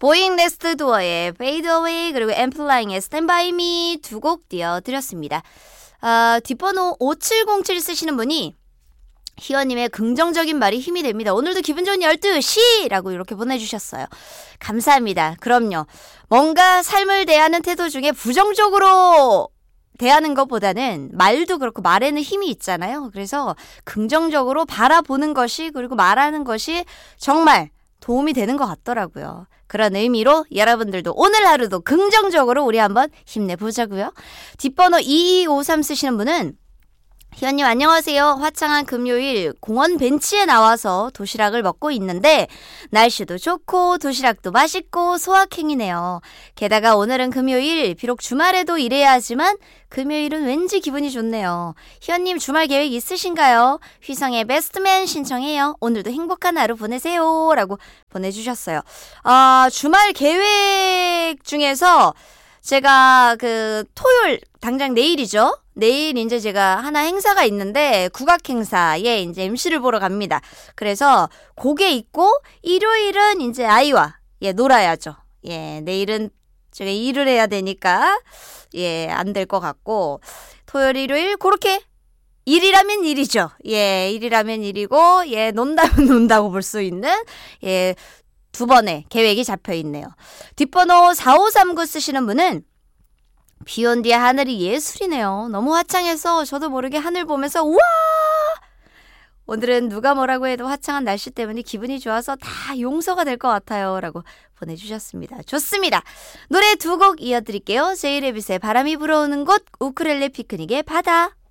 보잉 넥스트 도어의 Fade Away 그리고 엠플라잉의 Stand By Me 두 곡 띄워드렸습니다. 뒷번호 5707 쓰시는 분이 희원님의 긍정적인 말이 힘이 됩니다. 오늘도 기분 좋은 12시! 라고 이렇게 보내주셨어요. 감사합니다. 그럼요. 뭔가 삶을 대하는 태도 중에 부정적으로 대하는 것보다는 말도 그렇고 말에는 힘이 있잖아요. 그래서 긍정적으로 바라보는 것이 그리고 말하는 것이 정말 도움이 되는 것 같더라고요. 그런 의미로 여러분들도 오늘 하루도 긍정적으로 우리 한번 힘내보자고요. 뒷번호 2253 쓰시는 분은 희연님 안녕하세요. 화창한 금요일 공원 벤치에 나와서 도시락을 먹고 있는데 날씨도 좋고 도시락도 맛있고 소확행이네요. 게다가 오늘은 금요일 비록 주말에도 일해야 하지만 금요일은 왠지 기분이 좋네요. 희연님 주말 계획 있으신가요? 휘성의 베스트맨 신청해요. 오늘도 행복한 하루 보내세요. 라고 보내주셨어요. 주말 계획 중에서 제가 토요일 당장 내일이죠. 내일 이제 제가 하나 행사가 있는데 국악 행사에 이제 MC를 보러 갑니다. 그래서 그게 있고 일요일은 이제 아이와 놀아야죠. 내일은 제가 일을 해야 되니까 안 될 것 같고 토요일 일요일 그렇게 일이라면 일이죠. 일이라면 일이고 논다면 논다고 볼 수 있는 두 번의 계획이 잡혀 있네요. 뒷번호 4539 쓰시는 분은 비 온 뒤에 하늘이 예술이네요. 너무 화창해서 저도 모르게 하늘 보면서 우와! 오늘은 누가 뭐라고 해도 화창한 날씨 때문에 기분이 좋아서 다 용서가 될 것 같아요. 라고 보내주셨습니다. 좋습니다. 노래 두 곡 이어드릴게요. 제이레빗의 바람이 불어오는 곳, 우쿨렐레 피크닉의 바다.